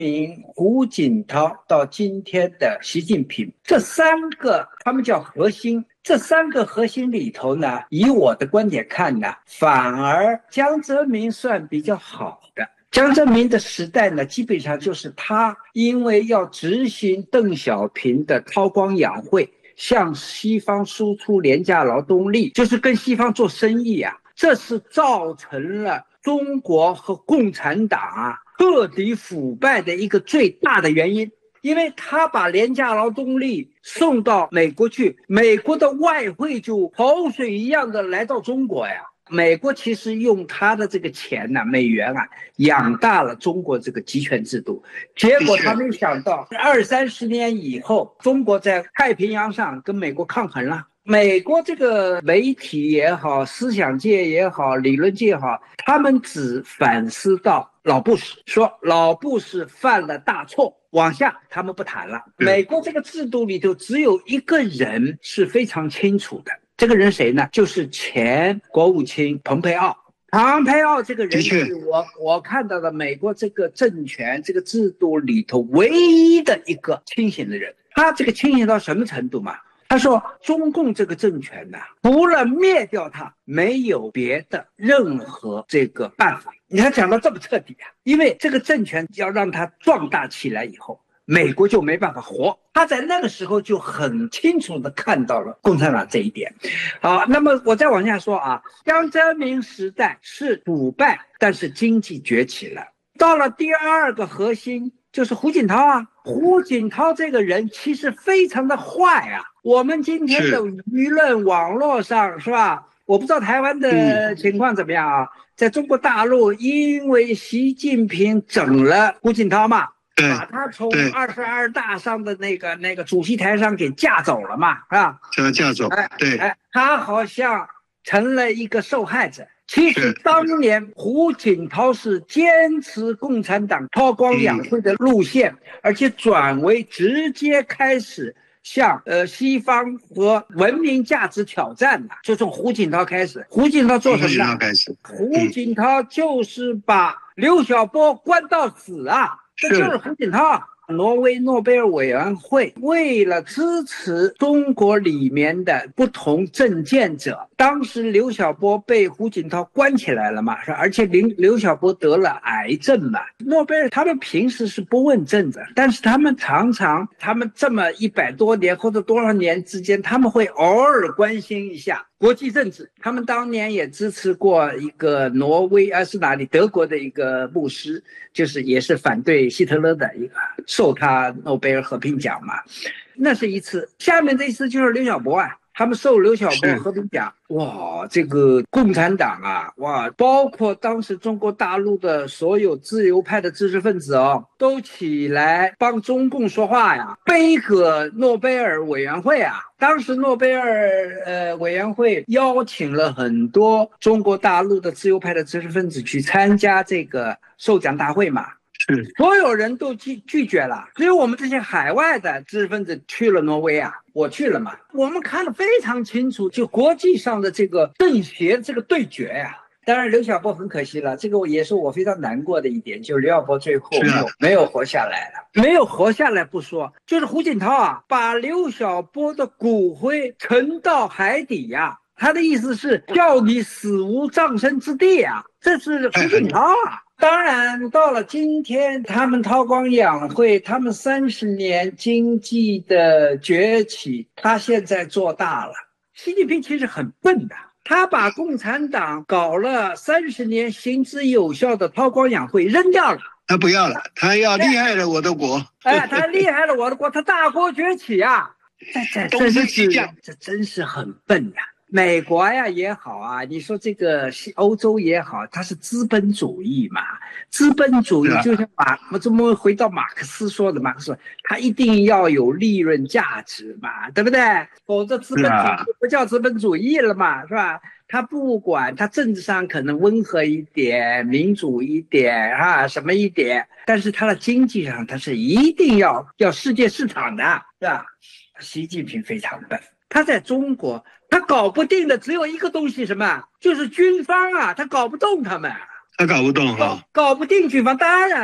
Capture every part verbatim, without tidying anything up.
明、胡锦涛到今天的习近平，这三个他们叫核心。这三个核心里头呢，以我的观点看呢，反而江泽民算比较好的。江泽民的时代呢，基本上就是他因为要执行邓小平的韬光养晦，向西方输出廉价劳动力，就是跟西方做生意啊，这是造成了中国和共产党啊彻底腐败的一个最大的原因。因为他把廉价劳动力送到美国去，美国的外汇就潮水一样的来到中国呀。美国其实用他的这个钱呢、啊，美元啊，养大了中国这个集权制度。结果他没想到，二三十年以后，中国在太平洋上跟美国抗衡了。美国这个媒体也好，思想界也好，理论界也好，他们只反思到老布什，说老布什犯了大错，往下他们不谈了。美国这个制度里头只有一个人是非常清楚的，这个人谁呢？就是前国务卿蓬佩奥。蓬佩奥这个人是我我看到的美国这个政权这个制度里头唯一的一个清醒的人。他这个清醒到什么程度嘛？他说中共这个政权呢，除了灭掉它，没有别的任何这个办法。你看讲到这么彻底啊，因为这个政权要让它壮大起来以后，美国就没办法活。他在那个时候就很清楚地看到了共产党这一点。好，那么我再往下说啊，江泽民时代是腐败，但是经济崛起了。到了第二个核心就是胡锦涛啊，胡锦涛这个人其实非常的坏啊。我们今天的舆论网络上是吧？我不知道台湾的情况怎么样啊？在中国大陆，因为习近平整了胡锦涛嘛，把他从二十二大上的那个那个主席台上给架走了嘛，是吧？ 把他架走，对， 哎，他好像成了一个受害者。其实当年胡锦涛是坚持共产党韬光养晦的路线，而且转为直接开始向呃西方和文明价值挑战的，就从胡锦涛开始。胡锦涛做什么呢？胡锦涛就是把刘晓波关到死啊，这就是胡锦涛啊。挪威诺贝尔委员会为了支持中国里面的不同政见者，当时刘晓波被胡锦涛关起来了嘛，而且刘晓波得了癌症嘛。诺贝尔他们平时是不问政的，但是他们常常他们这么一百多年或者多少年之间，他们会偶尔关心一下国际政治。他们当年也支持过一个挪威啊是哪里德国的一个牧师，就是也是反对希特勒的一个，受他诺贝尔和平奖嘛。那是一次。下面这一次就是刘晓波啊，他们受刘晓波和平奖。哇，这个共产党啊，哇，包括当时中国大陆的所有自由派的知识分子哦，都起来帮中共说话呀，背个诺贝尔委员会啊。当时诺贝尔呃委员会邀请了很多中国大陆的自由派的知识分子去参加这个授奖大会嘛。所有人都拒拒绝了，只有我们这些海外的知识分子去了挪威啊，我去了嘛。我们看得非常清楚，就国际上的这个政协这个对决呀、啊。当然刘晓波很可惜了，这个也是我非常难过的一点，就是刘晓波最后没有没有活下来了，没有活下来不说，就是胡锦涛啊，把刘晓波的骨灰沉到海底呀、啊。他的意思是叫你死无葬身之地啊，这是胡锦涛啊。当然到了今天，他们韬光养晦，他们三十年经济的崛起，他现在做大了。习近平其实很笨的，他把共产党搞了三十年行之有效的韬光养晦扔掉了， 他不要了，他要厉害了我的国。 哎，他厉害了我的国，他大国崛起啊，这这真是这真是很笨呀。美国呀也好啊，你说这个欧洲也好，它是资本主义嘛，资本主义就像马，我怎么回到马克思说的嘛，说它一定要有利润价值嘛，对不对？否则资本主义不叫资本主义了嘛，是吧？它不管它政治上可能温和一点、民主一点啊，什么一点，但是它的经济上它是一定要要世界市场的，是吧？习近平非常笨。他在中国，他搞不定的只有一个东西，什么？就是军方啊，他搞不动他们， 他搞不动哈， 搞不定军方。当然了，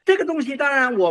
这个东西当然我。